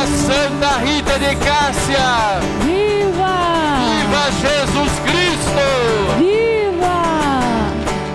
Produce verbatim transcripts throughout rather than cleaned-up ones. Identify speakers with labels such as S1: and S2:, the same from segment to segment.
S1: Viva Santa Rita de Cássia!
S2: Viva!
S1: Viva Jesus Cristo!
S2: Viva!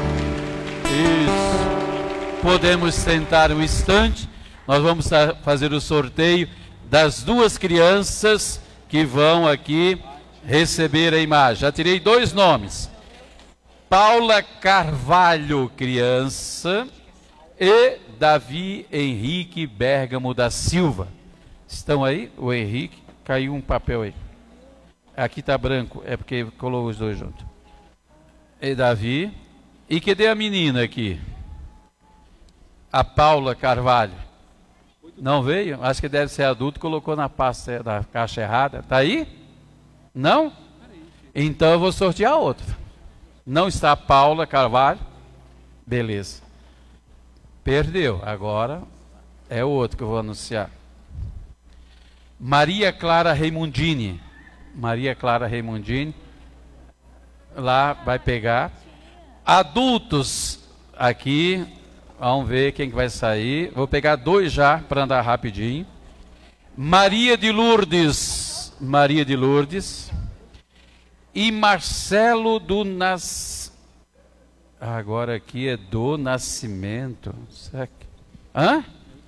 S1: Isso. Podemos sentar um instante. Nós vamos fazer o sorteio das duas crianças que vão aqui receber a imagem. Já tirei dois nomes. Paula Carvalho, criança, e Davi Henrique Bergamo da Silva. Estão aí? O Henrique, caiu um papel aí. Aqui está branco, é porque colocou os dois juntos. E Davi. E cadê a menina aqui? A Paula Carvalho. Não veio? Acho que deve ser adulto, colocou na pasta da caixa errada. Está aí? Não? Então eu vou sortear outra. Não está a Paula Carvalho? Beleza. Perdeu. Agora é o outro que eu vou anunciar. Maria Clara Raimundini. Maria Clara Raimundini. Lá vai pegar. Adultos aqui. Vamos ver quem que vai sair. Vou pegar dois já para andar rapidinho. Maria de Lourdes. Maria de Lourdes. E Marcelo do Nas... Agora aqui é do Nascimento. Hã?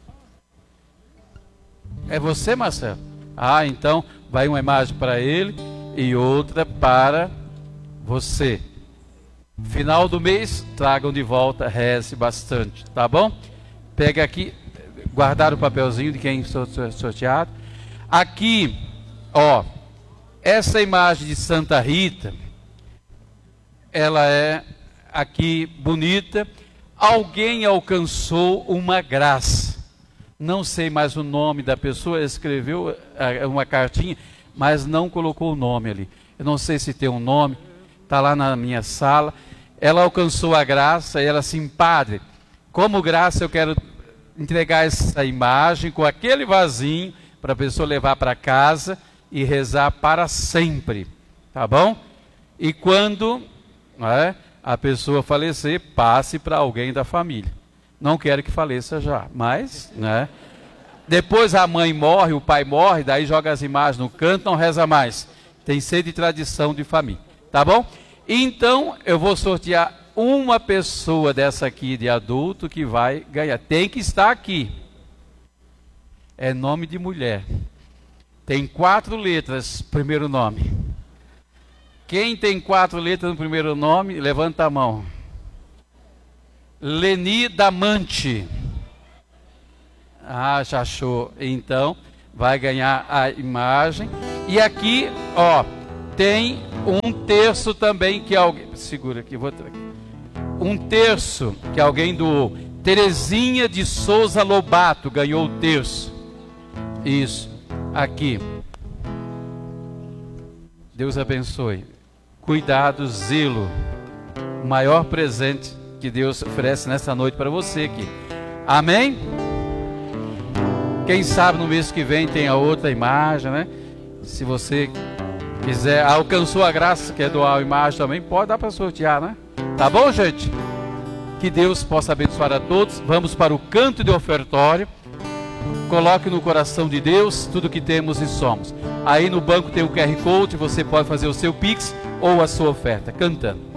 S1: É você, Marcelo? Ah, então vai uma imagem para ele e outra para você. Final do mês, tragam de volta, reze bastante, tá bom? Pega aqui, guardar o papelzinho de quem sorteado. Aqui, ó, essa imagem de Santa Rita, ela é aqui bonita. Alguém alcançou uma graça. Não sei mais o nome da pessoa, escreveu uma cartinha, mas não colocou o nome ali. Eu não sei se tem um nome, está lá na minha sala. Ela alcançou a graça e ela assim, padre, como graça eu quero entregar essa imagem com aquele vasinho para a pessoa levar para casa e rezar para sempre, tá bom? E quando é, a pessoa falecer, passe para alguém da família. Não quero que faleça já, mas, né? Depois a mãe morre, o pai morre, daí joga as imagens no canto, não reza mais. Tem sede de tradição de família, tá bom? Então, eu vou sortear uma pessoa dessa aqui de adulto que vai ganhar. Tem que estar aqui. É nome de mulher. Tem quatro letras, primeiro nome. Quem tem quatro letras no primeiro nome, levanta a mão. Leni Damante. Ah, já achou. Então, vai ganhar a imagem. E aqui, ó, tem um terço também que alguém... Segura aqui, vou... Um terço que alguém doou. Terezinha de Souza Lobato ganhou o terço. Isso. Aqui. Deus abençoe. Cuidado, zelo. O maior presente que Deus oferece nessa noite para você aqui. Amém? Quem sabe no mês que vem tem a outra imagem, né? Se você quiser, alcançou a graça, quer doar a imagem também, pode dar para sortear, né? Tá bom, gente? Que Deus possa abençoar a todos. Vamos para o canto de ofertório. Coloque no coração de Deus tudo que temos e somos. Aí no banco tem o Q R Code, você pode fazer o seu Pix ou a sua oferta, cantando.